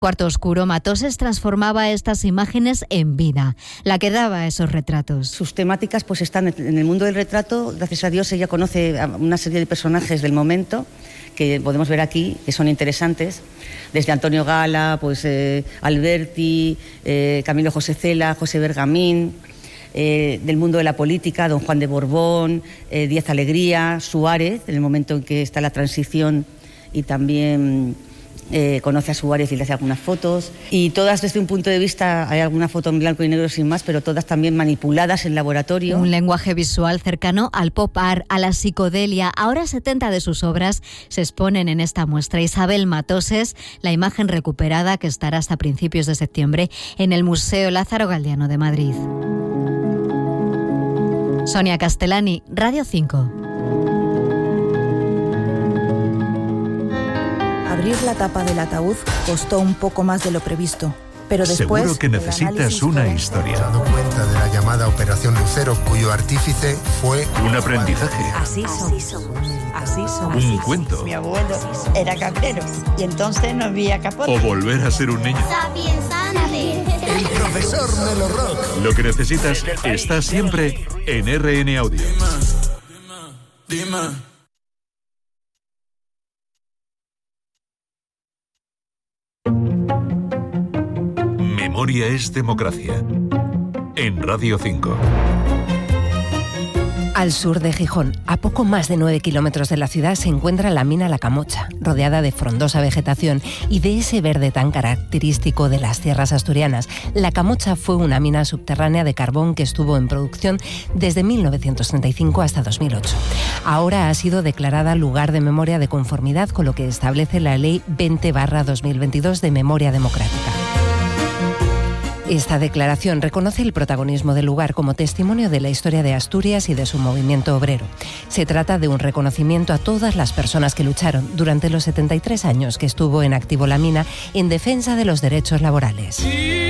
Cuarto oscuro, Matoses transformaba estas imágenes en vida, la que daba esos retratos. Sus temáticas pues están en el mundo del retrato. Gracias a Dios ella conoce a una serie de personajes del momento que podemos ver aquí, que son interesantes, desde Antonio Gala, pues Alberti, Camilo José Cela, José Bergamín, del mundo de la política, don Juan de Borbón, Díaz Alegría, Suárez, en el momento en que está la transición, y también conoce a Suárez y le hace algunas fotos, y todas desde un punto de vista, hay alguna foto en blanco y negro sin más, pero todas también manipuladas en laboratorio. Un lenguaje visual cercano al pop art, a la psicodelia. Ahora 70 de sus obras se exponen en esta muestra. Isabel Matoses, la imagen recuperada que estará hasta principios de septiembre en el Museo Lázaro Galdiano de Madrid. Sonia Castellani, Radio 5. Abrir la tapa del ataúd costó un poco más de lo previsto, pero después... Seguro que necesitas una historia. Me he dado cuenta de la llamada Operación Lucero, cuyo artífice fue... Un aprendizaje. Así somos. Un cuento. Mi abuelo era cabrero y entonces no había capote. O volver a ser un niño. El profesor Melo Rock. Lo que necesitas está siempre en RN Audio. Dime. Memoria es democracia. En Radio 5. Al sur de Gijón, a poco más de 9 kilómetros de la ciudad, se encuentra la mina La Camocha, rodeada de frondosa vegetación y de ese verde tan característico de las tierras asturianas. La Camocha fue una mina subterránea de carbón que estuvo en producción desde 1935 hasta 2008. Ahora ha sido declarada lugar de memoria de conformidad con lo que establece la Ley 20/2022 de Memoria Democrática. Esta declaración reconoce el protagonismo del lugar como testimonio de la historia de Asturias y de su movimiento obrero. Se trata de un reconocimiento a todas las personas que lucharon durante los 73 años que estuvo en activo la mina en defensa de los derechos laborales.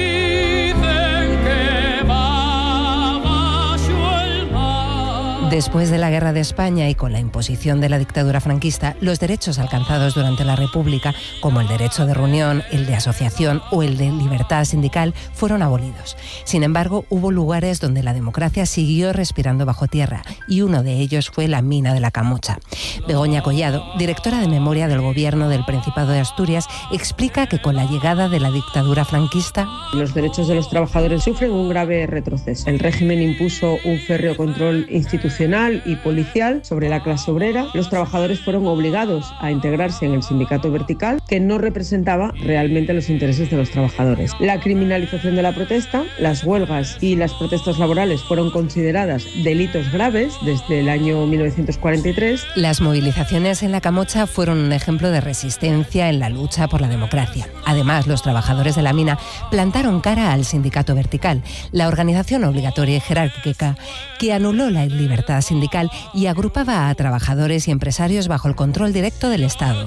Después de la Guerra de España y con la imposición de la dictadura franquista, los derechos alcanzados durante la República, como el derecho de reunión, el de asociación o el de libertad sindical, fueron abolidos. Sin embargo, hubo lugares donde la democracia siguió respirando bajo tierra, y uno de ellos fue la mina de La Camocha. Begoña Collado, directora de Memoria del Gobierno del Principado de Asturias, explica que con la llegada de la dictadura franquista, los derechos de los trabajadores sufren un grave retroceso. El régimen impuso un férreo control institucional y policial sobre la clase obrera. Los trabajadores fueron obligados a integrarse en el sindicato vertical, que no representaba realmente los intereses de los trabajadores. La criminalización de la protesta, las huelgas y las protestas laborales fueron consideradas delitos graves desde el año 1943. Las movilizaciones en La Camocha fueron un ejemplo de resistencia en la lucha por la democracia. Además, los trabajadores de la mina plantaron cara al sindicato vertical, la organización obligatoria y jerárquica que anuló la libertad sindical y agrupaba a trabajadores y empresarios bajo el control directo del Estado.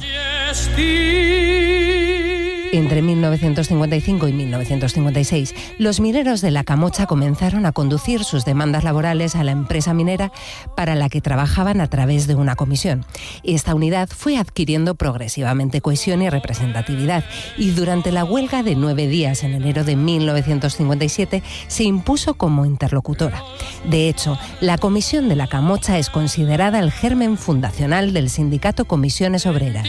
Entre 1955 y 1956, los mineros de La Camocha comenzaron a conducir sus demandas laborales a la empresa minera para la que trabajaban a través de una comisión. Esta unidad fue adquiriendo progresivamente cohesión y representatividad, y durante la huelga de 9 días en enero de 1957 se impuso como interlocutora. De hecho, la Comisión de La Camocha es considerada el germen fundacional del sindicato Comisiones Obreras.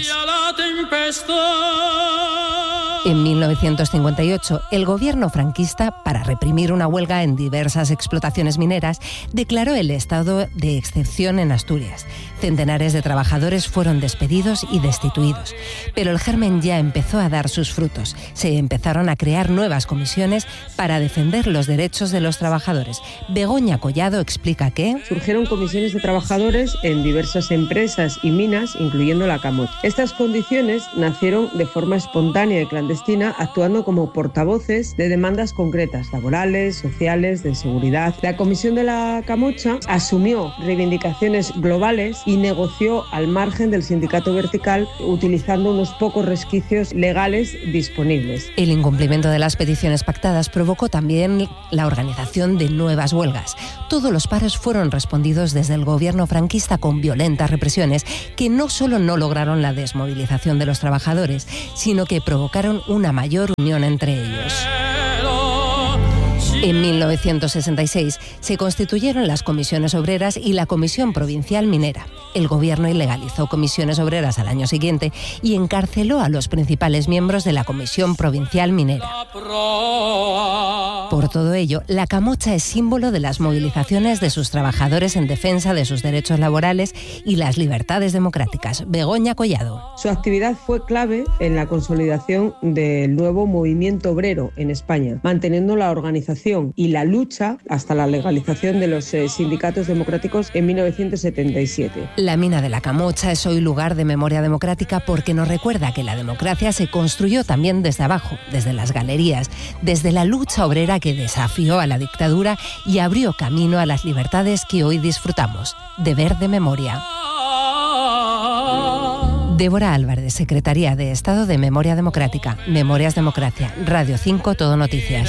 En 1958, el gobierno franquista, para reprimir una huelga en diversas explotaciones mineras, declaró el estado de excepción en Asturias. Centenares de trabajadores fueron despedidos y destituidos. Pero el germen ya empezó a dar sus frutos. Se empezaron a crear nuevas comisiones para defender los derechos de los trabajadores. Begoña Collado explica que surgieron comisiones de trabajadores en diversas empresas y minas, incluyendo La Camocha. Estas condiciones nacieron de forma espontánea y clandestina, actuando como portavoces de demandas concretas, laborales, sociales, de seguridad. La Comisión de La Camocha asumió reivindicaciones globales y negoció al margen del sindicato vertical, utilizando unos pocos resquicios legales disponibles. El incumplimiento de las peticiones pactadas provocó también la organización de nuevas huelgas. Todos los paros fueron respondidos desde el gobierno franquista con violentas represiones que no solo no lograron la desmovilización de los trabajadores, sino que provocaron buscaron una mayor unión entre ellos. En 1966 se constituyeron las comisiones obreras y la Comisión Provincial Minera. El gobierno ilegalizó comisiones obreras al año siguiente y encarceló a los principales miembros de la Comisión Provincial Minera. Por todo ello, la camocha es símbolo de las movilizaciones de sus trabajadores en defensa de sus derechos laborales y las libertades democráticas. Begoña Collado. Su actividad fue clave en la consolidación del nuevo movimiento obrero en España, manteniendo la organización y la lucha hasta la legalización de los sindicatos democráticos en 1977. La mina de la Camocha es hoy lugar de memoria democrática porque nos recuerda que la democracia se construyó también desde abajo, desde las galerías, desde la lucha obrera que desafió a la dictadura y abrió camino a las libertades que hoy disfrutamos. Deber de memoria. Débora Álvarez, Secretaría de Estado de Memoria Democrática. Memorias Democracia. Radio 5, Todo Noticias.